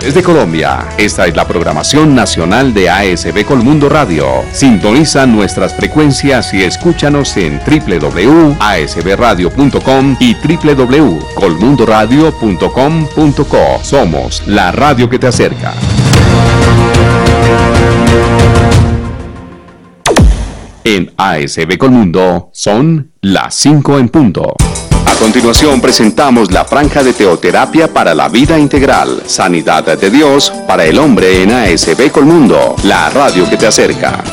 Desde Colombia, esta es la programación nacional de ASB Colmundo Radio. Sintoniza nuestras frecuencias y escúchanos en www.asbradio.com y www.colmundoradio.com.co. Somos la radio que te acerca. En ASB Colmundo son las 5 en punto. A continuación presentamos la franja de teoterapia para la vida integral, sanidad de Dios para el hombre en ASB Colmundo, la radio que te acerca.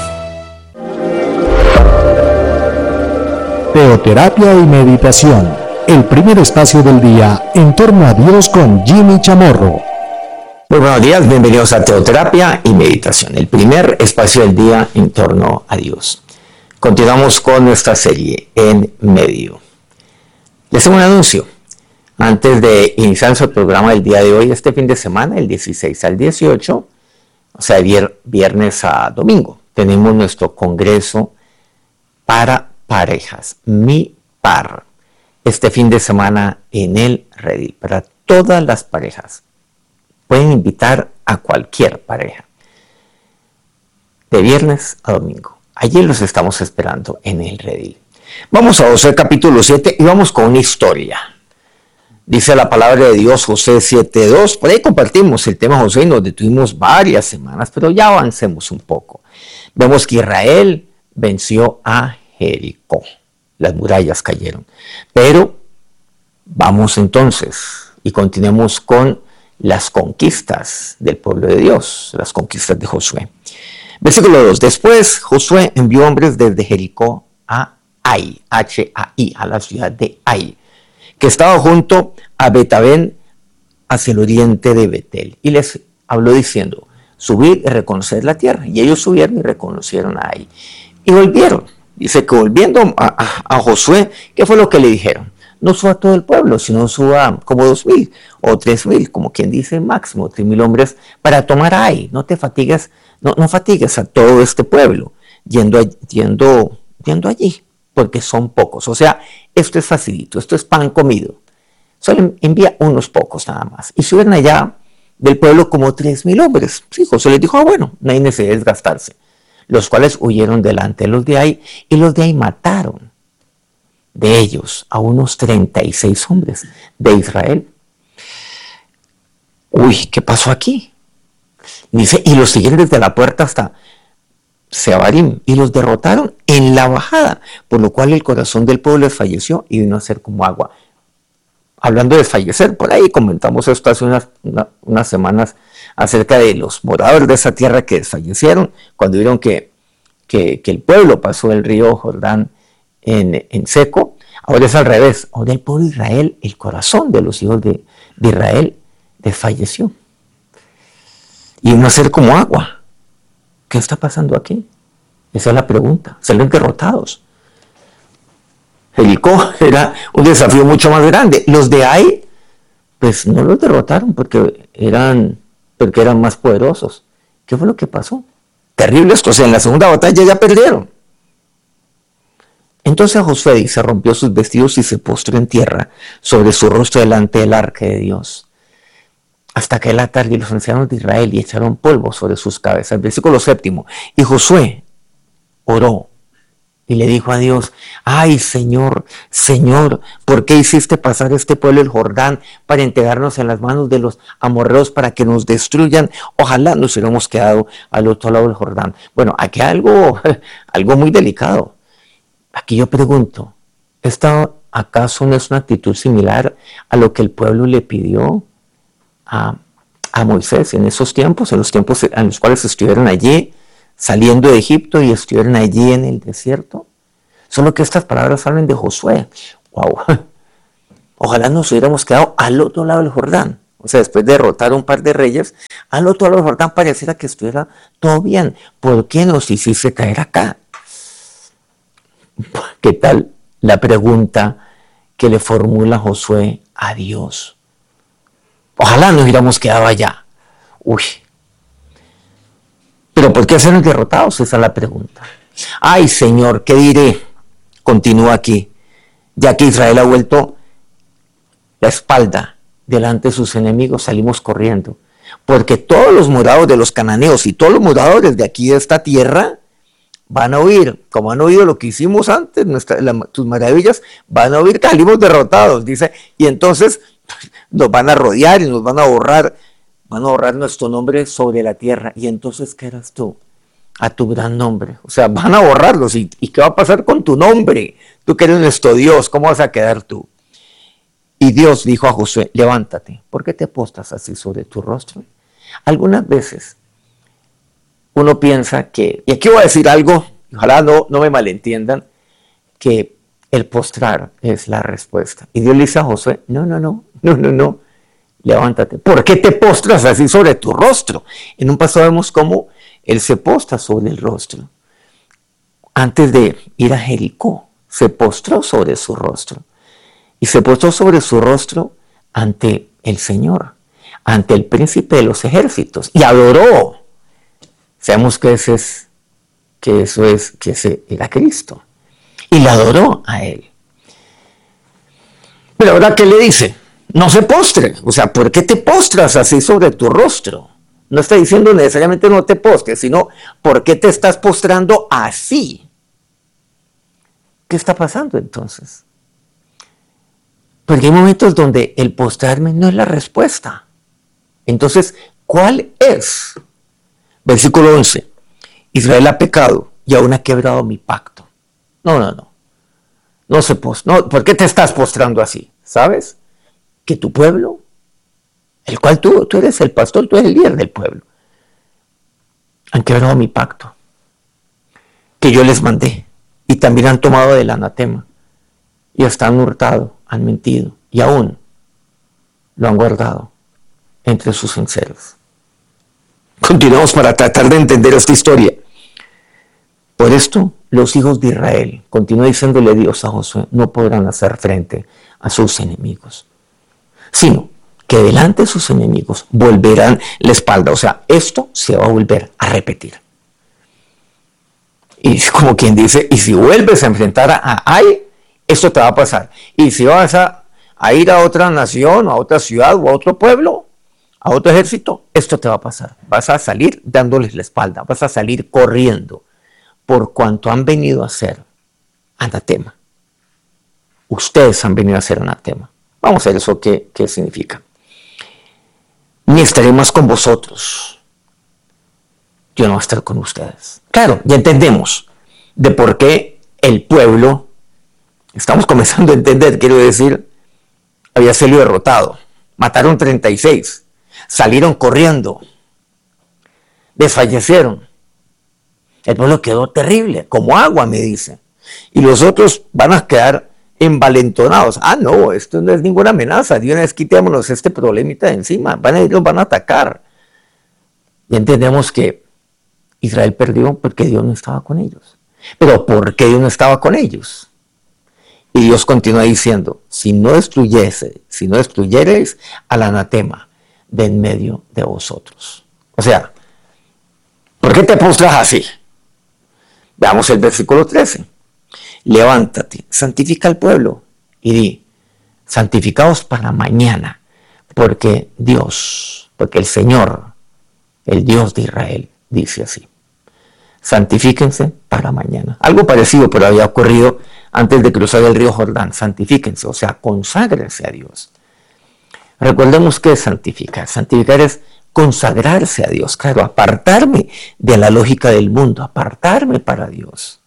Teoterapia y meditación, el primer espacio del día en torno a Dios con Jimmy Chamorro. Muy buenos días, bienvenidos a Teoterapia y Meditación, el primer espacio del día en torno a Dios. Continuamos con nuestra serie En Medio. Les hago un anuncio. Antes de iniciar nuestro programa del día de hoy, este fin de semana, el 16 al 18, o sea, viernes a domingo, tenemos nuestro congreso para parejas, Mi Par. Este fin de semana en el Redil, para todas las parejas. Pueden invitar a cualquier pareja, de viernes a domingo. Allí los estamos esperando en el Redil. Vamos a Josué capítulo 7 y vamos con una historia. Dice la palabra de Dios, Josué 7:2. Por ahí compartimos el tema Josué y nos detuvimos varias semanas, pero ya avancemos un poco. Vemos que Israel venció a Jericó. Las murallas cayeron. Pero vamos entonces y continuemos con las conquistas del pueblo de Dios, las conquistas de Josué. Versículo 2. Después Josué envió hombres desde Jericó a Ai, H-A-I, a la ciudad de Ai, que estaba junto a Betabén, hacia el oriente de Betel. Y les habló diciendo, subid y reconocer la tierra. Y ellos subieron y reconocieron a Ai. Y volvieron. Dice que volviendo a Josué, ¿qué fue lo que le dijeron? No suba todo el pueblo, sino suba como 2,000 o 3,000, como quien dice máximo 3,000 hombres para tomar a Ai. No te fatigues. No fatigues a todo este pueblo yendo allí, porque son pocos. O sea, esto es facilito, esto es pan comido. Solo envía unos pocos nada más. Y subieron allá del pueblo como 3,000 hombres. Sí, Josué les dijo, bueno, no hay necesidad de desgastarse. Los cuales huyeron delante de los de Ai, y los de Ai mataron de ellos a unos 36 hombres de Israel. Uy, ¿qué pasó aquí? Dice, y los siguieron desde la puerta hasta Sebarim, y los derrotaron en la bajada, por lo cual el corazón del pueblo desfalleció y vino a ser como agua. Hablando de desfallecer, por ahí comentamos esto hace unas semanas acerca de los moradores de esa tierra que desfallecieron cuando vieron que el pueblo pasó el río Jordán en seco. Ahora es al revés, ahora el pueblo de Israel, el corazón de los hijos de Israel desfalleció y vino a ser como agua. ¿Qué está pasando aquí? Esa es la pregunta. Salen derrotados. Jericó era un desafío mucho más grande. Los de Ai, pues no los derrotaron porque eran más poderosos. ¿Qué fue lo que pasó? Terrible esto. O sea, en la segunda batalla ya perdieron. Entonces Josué se rompió sus vestidos y se postró en tierra sobre su rostro delante del arca de Dios. Hasta que la tarde y los ancianos de Israel y echaron polvo sobre sus cabezas. Versículo 7. Y Josué oró y le dijo a Dios, ay Señor, ¿por qué hiciste pasar este pueblo el Jordán para entregarnos en las manos de los amorreos para que nos destruyan? Ojalá nos hubiéramos quedado al otro lado del Jordán. Bueno, aquí hay algo muy delicado. Aquí yo pregunto, ¿esta acaso no es una actitud similar a lo que el pueblo le pidió a Moisés en esos tiempos, en los tiempos en los cuales estuvieron allí, saliendo de Egipto y estuvieron allí en el desierto? Solo que estas palabras hablan de Josué. ¡Wow! Ojalá nos hubiéramos quedado al otro lado del Jordán. O sea, después de derrotar a un par de reyes, al otro lado del Jordán pareciera que estuviera todo bien. ¿Por qué nos hiciste caer acá? ¿Qué tal la pregunta que le formula Josué a Dios? Ojalá nos hubiéramos quedado allá. Uy. ¿Pero por qué serán derrotados? Esa es la pregunta. Ay, Señor, ¿qué diré? Continúa aquí. Ya que Israel ha vuelto la espalda delante de sus enemigos, salimos corriendo. porque todos los moradores de los cananeos y todos los moradores de aquí de esta tierra van a oír, como han oído lo que hicimos antes, tus maravillas, van a oír que salimos derrotados, dice, y entonces nos van a rodear y nos van a borrar nuestro nombre sobre la tierra. Y entonces, ¿qué eras tú? A tu gran nombre. O sea, van a borrarlos. ¿Y qué va a pasar con tu nombre? Tú que eres nuestro Dios, ¿cómo vas a quedar tú? Y Dios dijo a Josué, levántate. ¿Por qué te postras así sobre tu rostro? Algunas veces uno piensa que, y aquí voy a decir algo, ojalá no me malentiendan, que el postrar es la respuesta. Y Dios le dice a Josué, no, levántate. ¿Por qué te postras así sobre tu rostro? En un paso vemos cómo él se postra sobre el rostro. Antes de ir a Jericó, se postró sobre su rostro. Y se postró sobre su rostro ante el Señor, ante el príncipe de los ejércitos. Y adoró. Sabemos que ese era Cristo. Y le adoró a él. Pero ahora, ¿qué le dice? No se postre. O sea, ¿por qué te postras así sobre tu rostro? No está diciendo necesariamente no te postres, sino ¿por qué te estás postrando así? ¿Qué está pasando entonces? Porque hay momentos donde el postrarme no es la respuesta. Entonces, ¿cuál es? Versículo 11. Israel ha pecado y aún ha quebrado mi pacto. No se postra. No, ¿por qué te estás postrando así? ¿Sabes? Que tu pueblo, el cual tú eres el pastor, tú eres el líder del pueblo, han quebrado mi pacto que yo les mandé, y también han tomado del anatema, y hasta han hurtado, han mentido, y aún lo han guardado entre sus enseres. Continuamos para tratar de entender esta historia. Por esto, los hijos de Israel, continúa diciéndole Dios a Josué, no podrán hacer frente a sus enemigos, sino que delante de sus enemigos volverán la espalda. O sea, esto se va a volver a repetir. Y como quien dice, y si vuelves a enfrentar a Ai, esto te va a pasar. Y si vas a ir a otra nación, a otra ciudad o a otro pueblo, a otro ejército, esto te va a pasar. Vas a salir dándoles la espalda, vas a salir corriendo, por cuanto han venido a ser anatema. Ustedes han venido a ser anatema. Vamos a ver eso qué significa. Ni estaré más con vosotros. Yo no voy a estar con ustedes. Claro, ya entendemos de por qué el pueblo, estamos comenzando a entender, quiero decir, había sido derrotado. Mataron 36, salieron corriendo, desfallecieron. El pueblo quedó terrible, como agua, me dice. Y los otros van a quedar envalentonados. No, esto no es ninguna amenaza. De una vez quitémonos este problemita de encima. Ellos van a atacar. Y entendemos que Israel perdió porque Dios no estaba con ellos. Pero ¿por qué Dios no estaba con ellos? Y Dios continúa diciendo, si no destruyereis al anatema de en medio de vosotros. O sea, ¿por qué te postras así? Veamos el versículo 13. Levántate, santifica al pueblo y di, santificaos para mañana, porque el Señor, el Dios de Israel, dice así. Santifíquense para mañana. Algo parecido, pero había ocurrido antes de cruzar el río Jordán. Santifíquense, o sea, conságrense a Dios. Recordemos qué es santificar. Santificar es consagrarse a Dios, claro, apartarme de la lógica del mundo, apartarme para Dios.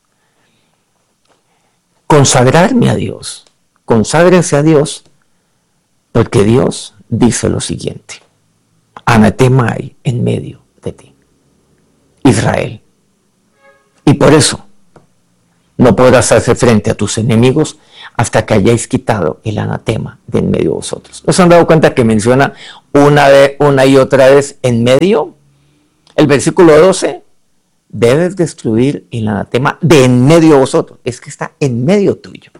Consagrarme a Dios. Consagrense a Dios, porque Dios dice lo siguiente. Anatema hay en medio de ti, Israel. Y por eso no podrás hacer frente a tus enemigos hasta que hayáis quitado el anatema de en medio de vosotros. ¿No se han dado cuenta que menciona una y otra vez en medio? El versículo 12, debes destruir el anatema de en medio de vosotros. Es que está en medio tuyo.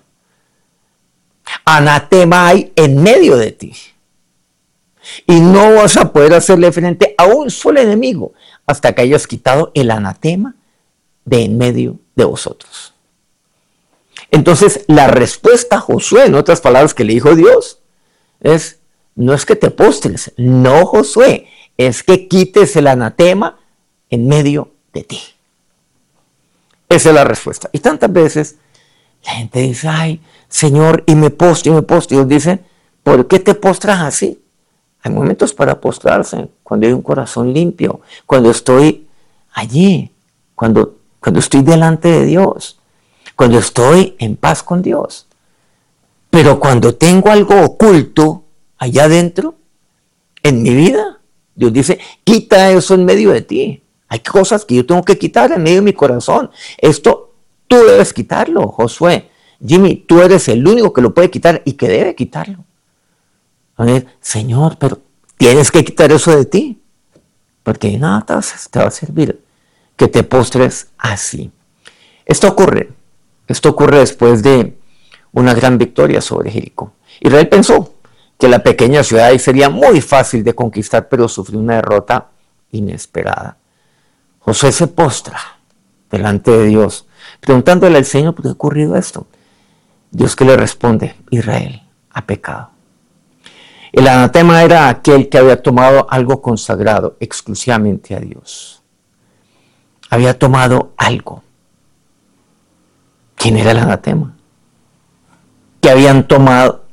Anatema hay en medio de ti. Y no vas a poder hacerle frente a un solo enemigo hasta que hayas quitado el anatema de en medio de vosotros. Entonces, la respuesta a Josué, en otras palabras que le dijo Dios, no es que te postres, no, Josué, es que quites el anatema en medio de ti. Esa es la respuesta. Y tantas veces la gente dice, ay, Señor, y me postro. Y Dios dice, ¿por qué te postras así? Hay momentos para postrarse, cuando hay un corazón limpio, cuando estoy allí, cuando estoy delante de Dios, cuando estoy en paz con Dios. Pero cuando tengo algo oculto allá adentro, en mi vida, Dios dice, quita eso en medio de ti. Hay cosas que yo tengo que quitar en medio de mi corazón. Esto tú debes quitarlo, Josué. Jimmy, tú eres el único que lo puede quitar y que debe quitarlo. A ver, Señor, pero tienes que quitar eso de ti, porque nada te va a servir que te postres así. Esto ocurre después de una gran victoria sobre Jericó. Israel pensó que la pequeña ciudad sería muy fácil de conquistar, pero sufrió una derrota inesperada. Josué se postra delante de Dios, preguntándole al Señor por qué ha ocurrido esto. Dios que le responde, Israel ha pecado. El anatema era aquel que había tomado algo consagrado exclusivamente a Dios. Había tomado algo. ¿Quién era el anatema? ¿Qué había tomado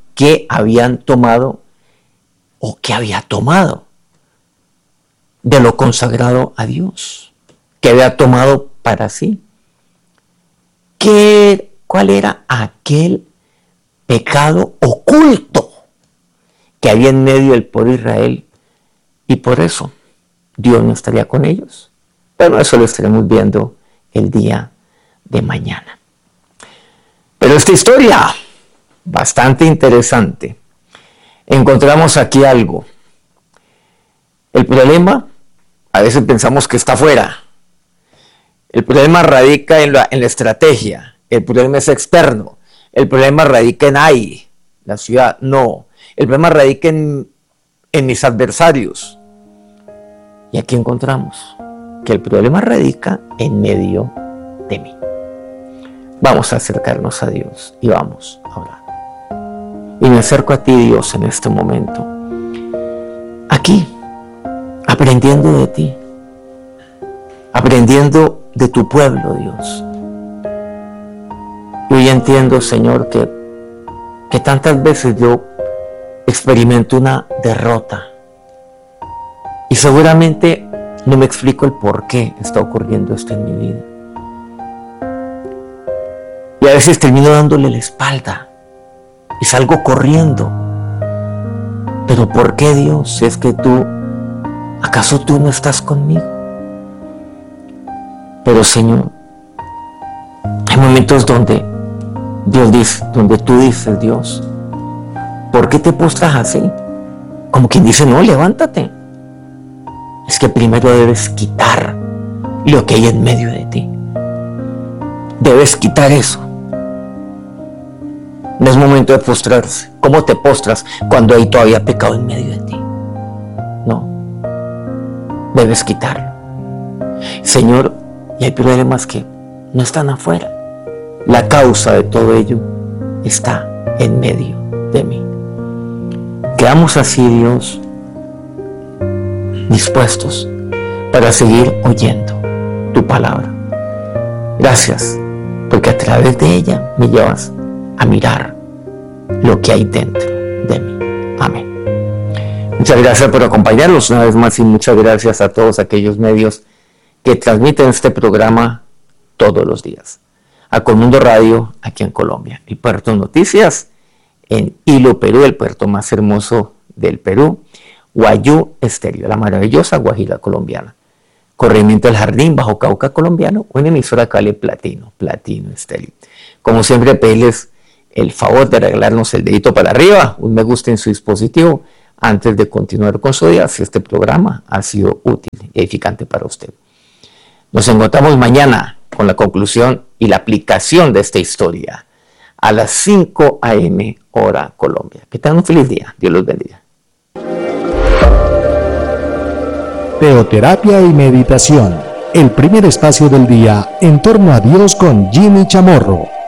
de lo consagrado a Dios? ¿Qué había tomado para sí? ¿Cuál era aquel pecado oculto que había en medio del pueblo de Israel? Y por eso Dios no estaría con ellos. Bueno, eso lo estaremos viendo el día de mañana. Pero esta historia, bastante interesante. Encontramos aquí algo. El problema, a veces pensamos que está afuera. El problema radica en la estrategia. El problema es externo. El problema radica en ahí, la ciudad. No. El problema radica en mis adversarios. Y aquí encontramos que el problema radica en medio de mí. Vamos a acercarnos a Dios y vamos a orar. Y me acerco a ti, Dios, en este momento. Aquí, aprendiendo de ti. Aprendiendo de tu pueblo, Dios. Y hoy entiendo, Señor, que tantas veces yo experimento una derrota. Y seguramente no me explico el por qué está ocurriendo esto en mi vida. Y a veces termino dándole la espalda y salgo corriendo. Pero ¿por qué, Dios? Si es que ¿acaso tú no estás conmigo? Pero, Señor, hay momentos donde tú dices, Dios, ¿por qué te postras así? Como quien dice, no, levántate. Es que primero debes quitar lo que hay en medio de ti. Debes quitar eso. No es momento de postrarse. ¿Cómo te postras cuando hay todavía pecado en medio de ti? No. Debes quitarlo. Señor, y hay problemas que no están afuera. La causa de todo ello está en medio de mí. Quedamos así, Dios, dispuestos para seguir oyendo tu palabra. Gracias, porque a través de ella me llevas a mirar lo que hay dentro de mí. Amén. Muchas gracias por acompañarnos una vez más y muchas gracias a todos aquellos medios que transmiten este programa todos los días. A Colmundo Radio aquí en Colombia, y Puerto Noticias en Hilo, Perú, el puerto más hermoso del Perú, Guayú Estéreo, la maravillosa Guajira colombiana, Corregimiento del Jardín, Bajo Cauca colombiano, o en emisora Cali Platino Estéreo. Como siempre, pedirles el favor de regalarnos el dedito para arriba, un me gusta en su dispositivo, antes de continuar con su día, si este programa ha sido útil y edificante para usted. Nos encontramos mañana con la conclusión y la aplicación de esta historia a las 5 a.m. hora Colombia. Que tengan un feliz día. Dios los bendiga. Teoterapia y meditación, el primer espacio del día en torno a Dios con Jimmy Chamorro.